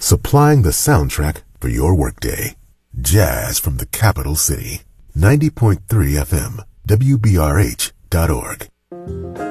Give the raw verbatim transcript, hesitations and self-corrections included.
supplying the soundtrack for your workday. Jazz from the capital city. ninety point three F M, W B R H dot org.